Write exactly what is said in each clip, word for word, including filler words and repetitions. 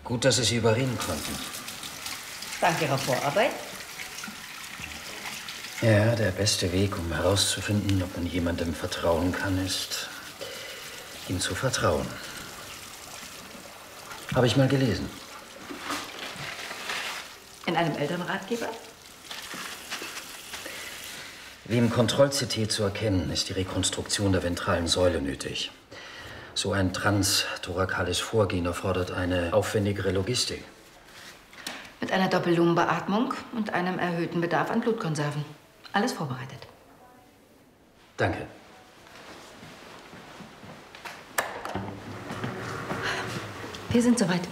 Gut, dass Sie sie überreden konnten. Dank Ihrer Vorarbeit. Ja, der beste Weg, um herauszufinden, ob man jemandem vertrauen kann, ist, ihm zu vertrauen. Habe ich mal gelesen. In einem Elternratgeber? Wie im Kontroll-C T zu erkennen, ist die Rekonstruktion der ventralen Säule nötig. So ein transtorakales Vorgehen erfordert eine aufwendigere Logistik. Mit einer Doppellungenbeatmung und einem erhöhten Bedarf an Blutkonserven. Alles vorbereitet. Danke. Wir sind soweit.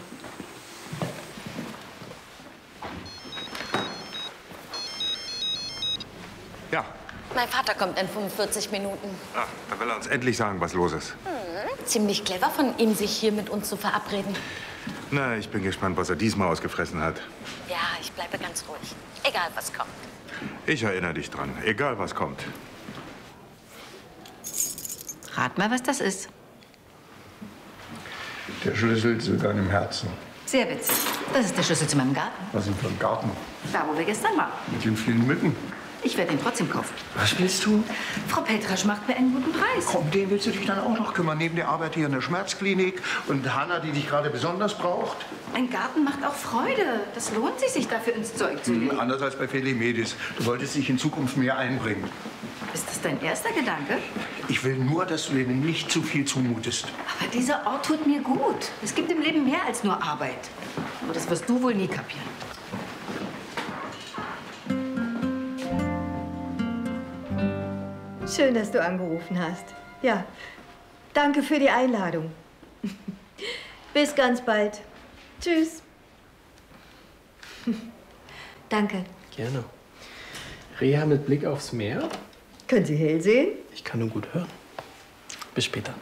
Ja. Mein Vater kommt in fünfundvierzig Minuten. Ach, dann will er uns endlich sagen, was los ist. Hm, ziemlich clever von ihm, sich hier mit uns zu verabreden. Na, ich bin gespannt, was er diesmal ausgefressen hat. Ja, ich bleibe ganz ruhig. Egal, was kommt. Ich erinnere dich dran, egal was kommt. Rat mal, was das ist. Der Schlüssel zu deinem Herzen. Sehr witzig. Das ist der Schlüssel zu meinem Garten. Was denn für ein Garten? Da, wo wir gestern waren. Mit den vielen Mücken. Ich werde ihn trotzdem kaufen. Was willst du? Frau Petrasch macht mir einen guten Preis. Um den willst du dich dann auch noch kümmern, neben der Arbeit hier in der Schmerzklinik und Hanna, die dich gerade besonders braucht? Ein Garten macht auch Freude. Das lohnt sich, sich dafür ins Zeug zu legen. Hm, anders als bei Felimedis. Du wolltest dich in Zukunft mehr einbringen. Ist das dein erster Gedanke? Ich will nur, dass du denen nicht zu viel zumutest. Aber dieser Ort tut mir gut. Es gibt im Leben mehr als nur Arbeit. Aber das wirst du wohl nie kapieren. Schön, dass du angerufen hast. Ja, danke für die Einladung. Bis ganz bald. Tschüss. Danke. Gerne. Reha mit Blick aufs Meer? Können Sie hell sehen? Ich kann nur gut hören. Bis später.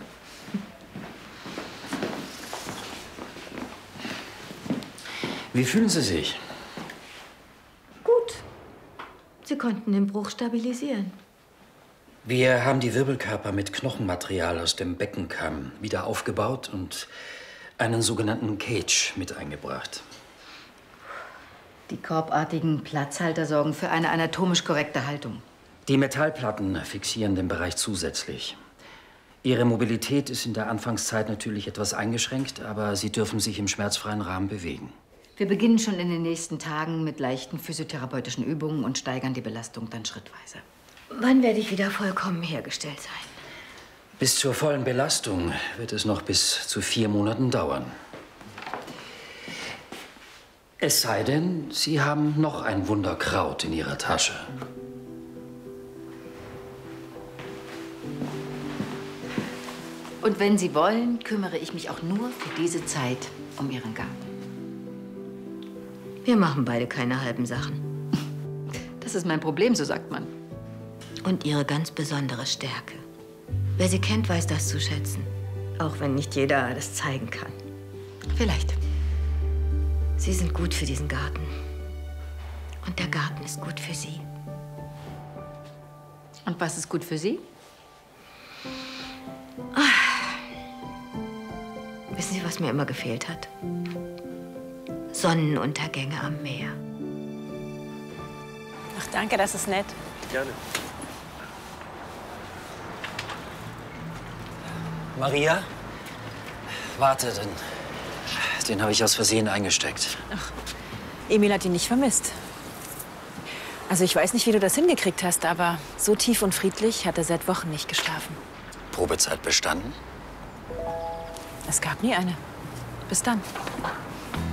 Wie fühlen Sie sich? Gut. Sie konnten den Bruch stabilisieren. Wir haben die Wirbelkörper mit Knochenmaterial aus dem Beckenkamm wieder aufgebaut und einen sogenannten Cage mit eingebracht. Die korbartigen Platzhalter sorgen für eine anatomisch korrekte Haltung. Die Metallplatten fixieren den Bereich zusätzlich. Ihre Mobilität ist in der Anfangszeit natürlich etwas eingeschränkt, aber Sie dürfen sich im schmerzfreien Rahmen bewegen. Wir beginnen schon in den nächsten Tagen mit leichten physiotherapeutischen Übungen und steigern die Belastung dann schrittweise. Wann werde ich wieder vollkommen hergestellt sein? Bis zur vollen Belastung wird es noch bis zu vier Monaten dauern. Es sei denn, Sie haben noch ein Wunderkraut in Ihrer Tasche. Und wenn Sie wollen, kümmere ich mich auch nur für diese Zeit um Ihren Garten. Wir machen beide keine halben Sachen. Das ist mein Problem, so sagt man. Und Ihre ganz besondere Stärke. Wer Sie kennt, weiß das zu schätzen. Auch wenn nicht jeder das zeigen kann. Vielleicht. Sie sind gut für diesen Garten. Und der Garten ist gut für Sie. Und was ist gut für Sie? Wissen Sie, was mir immer gefehlt hat? Sonnenuntergänge am Meer. Ach, danke, das ist nett. Gerne. Maria? Warte, den, den habe ich aus Versehen eingesteckt. Ach, Emil hat ihn nicht vermisst. Also ich weiß nicht, wie du das hingekriegt hast, aber so tief und friedlich hat er seit Wochen nicht geschlafen. Probezeit bestanden? Es gab nie eine. Bis dann.